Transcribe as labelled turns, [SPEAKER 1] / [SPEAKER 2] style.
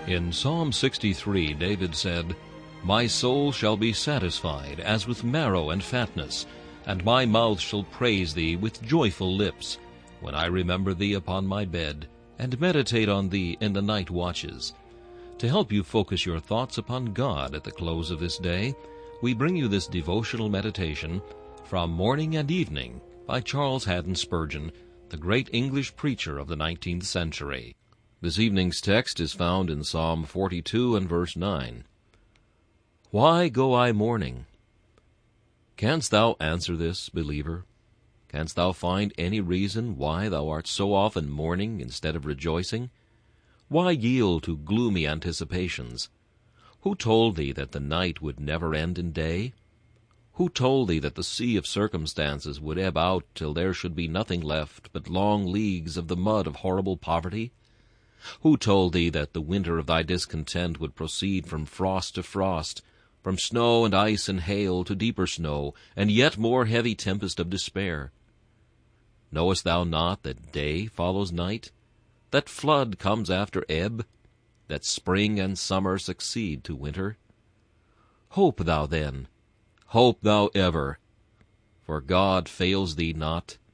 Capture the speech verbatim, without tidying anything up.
[SPEAKER 1] In Psalm sixty-three, David said, "My soul shall be satisfied as with marrow and fatness, and my mouth shall praise thee with joyful lips, when I remember thee upon my bed, and meditate on thee in the night watches." To help you focus your thoughts upon God at the close of this day, we bring you this devotional meditation from Morning and Evening by Charles Haddon Spurgeon, the great English preacher of the nineteenth century. This evening's text is found in Psalm forty-two and verse nine. Why go I mourning? Canst thou answer this, believer? Canst thou find any reason why thou art so often mourning instead of rejoicing? Why yield to gloomy anticipations? Who told thee that the night would never end in day? Who told thee that the sea of circumstances would ebb out till there should be nothing left but long leagues of the mud of horrible poverty? Who told thee that the winter of thy discontent would proceed from frost to frost, from snow and ice and hail to deeper snow, and yet more heavy tempest of despair? Knowest thou not that day follows night, that flood comes after ebb, that spring and summer succeed to winter? Hope thou then, hope thou ever, for God fails thee not,